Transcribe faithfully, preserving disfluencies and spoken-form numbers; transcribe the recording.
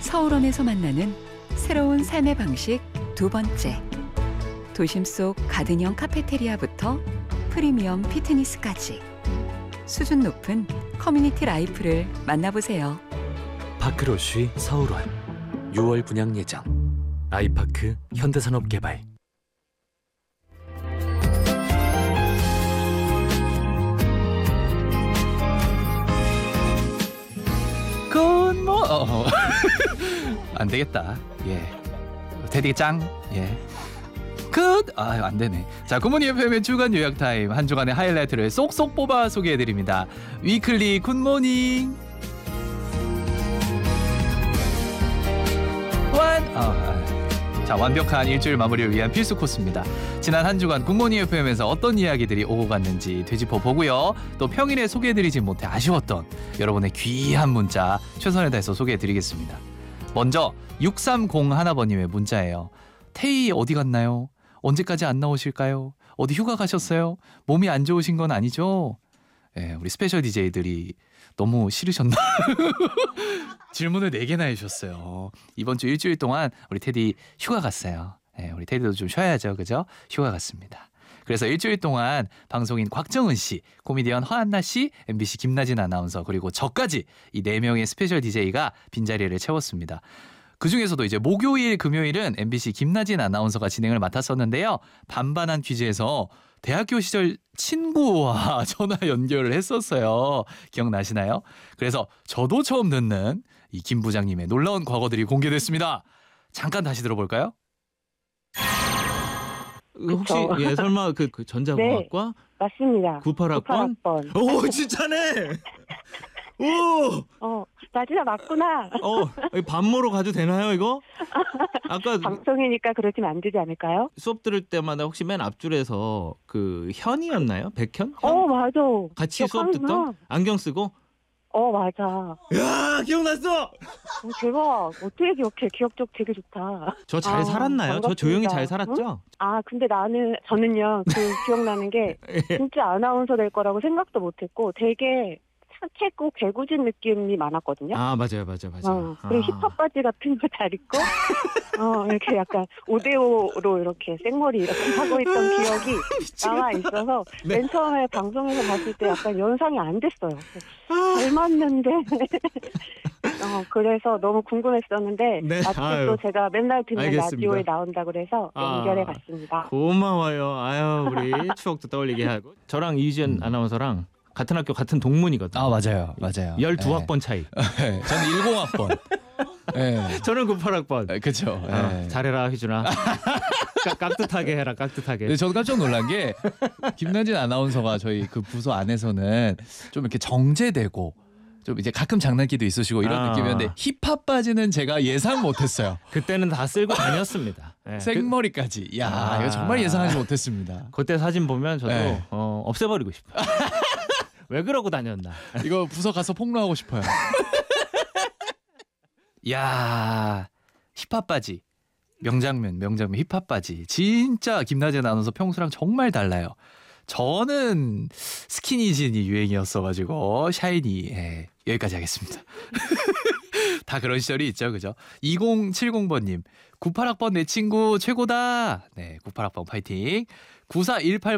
서울원에서 만나는 새로운 삶의 방식 두 번째. 도심 속 가든형 카페테리아부터 프리미엄 피트니스까지 수준 높은 커뮤니티 라이프를 만나보세요. 파크로쉬 서울원 유월 분양 예정. 아이파크 현대산업개발. 굿모 어. 안 되겠다. 예. 테디 짱. 예. 굿! 아, 안 되네. 자, 굿모닝 에프엠의 주간 요약 타임. 한 주간의 하이라이트를 쏙쏙 뽑아 소개해 드립니다. 위클리 굿모닝. 완 어, 아. 자, 완벽한 일주일 마무리를 위한 필수 코스입니다. 지난 한 주간 굿모닝 에프엠에서 어떤 이야기들이 오고 갔는지 되짚어 보고요. 또 평일에 소개해드리지 못해 아쉬웠던 여러분의 귀한 문자 최선을 다해서 소개해드리겠습니다. 먼저 육삼공일 번님의 문자예요. 태희 어디 갔나요? 언제까지 안 나오실까요? 어디 휴가 가셨어요? 몸이 안 좋으신 건 아니죠? 예, 우리 스페셜 디제이들이 너무 싫으셨나? 질문을 네 개나 해주셨어요. 이번 주 일주일 동안 우리 테디 휴가 갔어요. 예, 우리 테디도 좀 쉬어야죠. 그죠? 휴가 갔습니다. 그래서 일주일 동안 방송인 곽정은 씨, 코미디언 허한나 씨, 엠비씨 김나진 아나운서 그리고 저까지 이 네 명의 스페셜 디제이가 빈자리를 채웠습니다. 그중에서도 이제 목요일, 금요일은 엠비씨 김나진 아나운서가 진행을 맡았었는데요. 반반한 퀴즈에서 대학교 시절 친구와 전화 연결을 했었어요. 기억나시나요? 그래서 저도 처음 듣는 이 김 부장님의 놀라운 과거들이 공개됐습니다. 잠깐 다시 들어볼까요? 혹시 예 설마 그, 그 전자공학과? 네, 맞습니다. 구십팔 학번? 구십팔 학번. 오 진짜네. 오. 어, 나 진짜 맞구나. 어, 밥 먹으러 가도 되나요 이거? 아까 방송이니까 그러시면 안 되지 않을까요? 수업 들을 때마다 혹시 맨 앞줄에서 그 현이었나요? 백현? 현? 어, 맞아. 같이 수업 듣던? 기억하는구나. 안경 쓰고? 어, 맞아. 야 기억났어. 어, 대박. 어떻게 기억해? 기억력 되게 좋다. 저 잘 아, 살았나요? 저 반갑습니다. 조용히 잘 살았죠? 응? 아, 근데 나는 저는요. 그 기억나는 게 진짜 아나운서 될 거라고 생각도 못했고 되게 착하고 개구진 느낌이 많았거든요. 아 맞아요 맞아요 맞아요. 어, 그리고 아. 힙합 바지 같은 거 잘 입고 어, 이렇게 약간 오데오로 이렇게 생머리 이렇게 하고 있던 기억이 남아 있어서 네. 맨 처음에 방송에서 봤을 때 약간 연상이 안 됐어요. 잘 맞는데 어, 그래서 너무 궁금했었는데 네. 마침 아유. 또 제가 맨날 듣는 알겠습니다. 라디오에 나온다 그래서 아. 연결해 봤습니다. 고마워요. 아유 우리 추억도 떠올리게 하고. 저랑 이지연 음. 아나운서랑 같은 학교 같은 동문이거든요. 아 맞아요, 맞아요. 열두 학번 차이. 네, 저는 일공 학번. 네. 저는 구십팔 학번. 그렇죠. 어, 잘해라 희준아. 깍- 깍듯하게 해라 깍듯하게. 근데 저도 깜짝 놀란 게 김나진 아나운서가 저희 그 부서 안에서는 좀 이렇게 정제되고 좀 이제 가끔 장난기도 있으시고 이런 아. 느낌이었는데 힙합 바지는 제가 예상 못했어요. 그때는 다 쓸고 다녔습니다. 네. 생머리까지. 야 아. 이거 정말 예상하지 못했습니다. 그, 그때 사진 보면 저도 네. 어, 없애버리고 싶어요. 왜 그러고 다녔나. 이거 부서 가서 폭로하고 싶어요. 야 힙합 바지. 명장면, 명장면 힙합 바지. 진짜 김나진 아나운서 평소랑 정말 달라요. 저는 스키니진이 유행이었어가지고 샤이니. 예, 여기까지 하겠습니다. 다 그런 시절이 있죠, 그죠? 이공칠공 번님 구십팔 학번 내 친구 최고다. 네, 구십팔 학번 파이팅. 구사일팔